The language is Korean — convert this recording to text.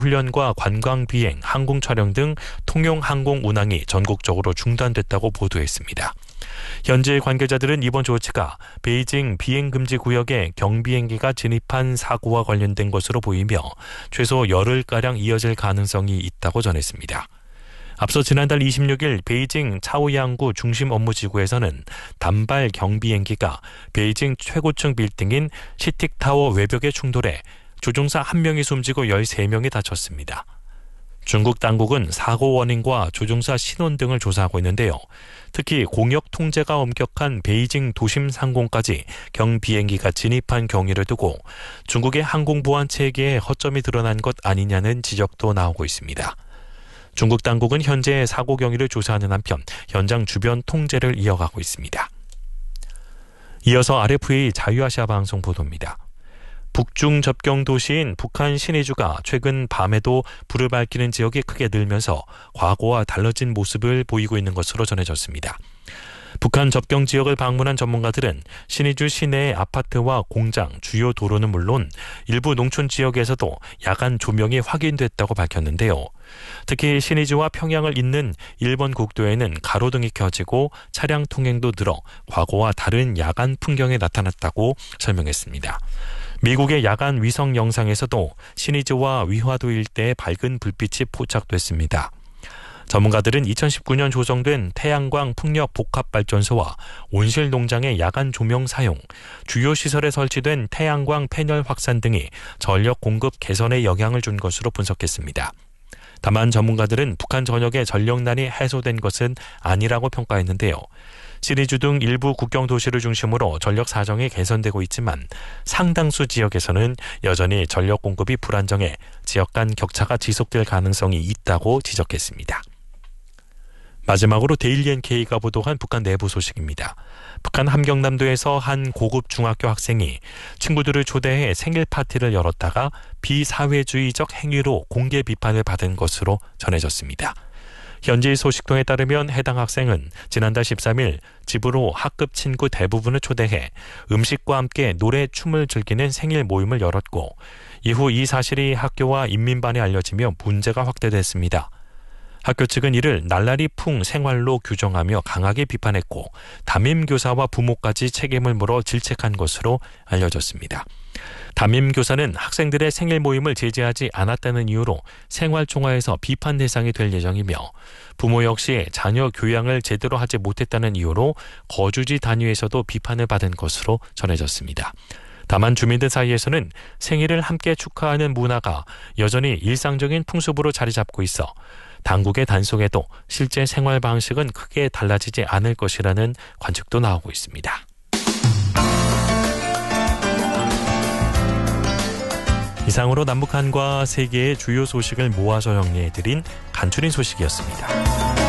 훈련과 관광 비행, 항공 촬영 등 통용 항공 운항이 전국적으로 중단됐다고 보도했습니다. 현지 관계자들은 이번 조치가 베이징 비행금지 구역에 경비행기가 진입한 사고와 관련된 것으로 보이며 최소 열흘가량 이어질 가능성이 있다고 전했습니다. 앞서 지난달 26일 베이징 차오양구 중심 업무지구에서는 단발 경비행기가 베이징 최고층 빌딩인 시틱타워 외벽에 충돌해 조종사 1명이 숨지고 13명이 다쳤습니다. 중국 당국은 사고 원인과 조종사 신원 등을 조사하고 있는데요. 특히 공역 통제가 엄격한 베이징 도심 상공까지 경비행기가 진입한 경위를 두고 중국의 항공보안 체계에 허점이 드러난 것 아니냐는 지적도 나오고 있습니다. 중국 당국은 현재 사고 경위를 조사하는 한편 현장 주변 통제를 이어가고 있습니다. 이어서 RFA 자유아시아 방송 보도입니다. 북중 접경 도시인 북한 신의주가 최근 밤에도 불을 밝히는 지역이 크게 늘면서 과거와 달라진 모습을 보이고 있는 것으로 전해졌습니다. 북한 접경 지역을 방문한 전문가들은 신의주 시내의 아파트와 공장, 주요 도로는 물론 일부 농촌 지역에서도 야간 조명이 확인됐다고 밝혔는데요. 특히 신의주와 평양을 잇는 일본 국도에는 가로등이 켜지고 차량 통행도 늘어 과거와 다른 야간 풍경이 나타났다고 설명했습니다. 미국의 야간 위성 영상에서도 신의주와 위화도 일대에 밝은 불빛이 포착됐습니다. 전문가들은 2019년 조성된 태양광 풍력 복합발전소와 온실 농장의 야간 조명 사용, 주요 시설에 설치된 태양광 패널 확산 등이 전력 공급 개선에 영향을 준 것으로 분석했습니다. 다만 전문가들은 북한 전역의 전력난이 해소된 것은 아니라고 평가했는데요. 신의주 등 일부 국경 도시를 중심으로 전력 사정이 개선되고 있지만 상당수 지역에서는 여전히 전력 공급이 불안정해 지역 간 격차가 지속될 가능성이 있다고 지적했습니다. 마지막으로 데일리 NK가 보도한 북한 내부 소식입니다. 북한 함경남도에서 한 고급 중학교 학생이 친구들을 초대해 생일 파티를 열었다가 비사회주의적 행위로 공개 비판을 받은 것으로 전해졌습니다. 현지 소식통에 따르면 해당 학생은 지난달 13일 집으로 학급 친구 대부분을 초대해 음식과 함께 노래, 춤을 즐기는 생일 모임을 열었고 이후 이 사실이 학교와 인민반에 알려지며 문제가 확대됐습니다. 학교 측은 이를 날라리풍 생활로 규정하며 강하게 비판했고 담임교사와 부모까지 책임을 물어 질책한 것으로 알려졌습니다. 담임교사는 학생들의 생일 모임을 제재하지 않았다는 이유로 생활총화에서 비판 대상이 될 예정이며 부모 역시 자녀 교양을 제대로 하지 못했다는 이유로 거주지 단위에서도 비판을 받은 것으로 전해졌습니다. 다만 주민들 사이에서는 생일을 함께 축하하는 문화가 여전히 일상적인 풍습으로 자리 잡고 있어 당국의 단속에도 실제 생활 방식은 크게 달라지지 않을 것이라는 관측도 나오고 있습니다. 이상으로 남북한과 세계의 주요 소식을 모아서 정리해드린 간추린 소식이었습니다.